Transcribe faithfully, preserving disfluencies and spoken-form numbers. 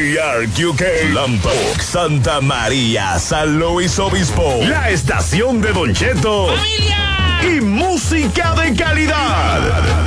New York, U K, Lompoc, Santa María, San Luis Obispo. La estación de Don Cheto. ¡Familia! Y música de calidad.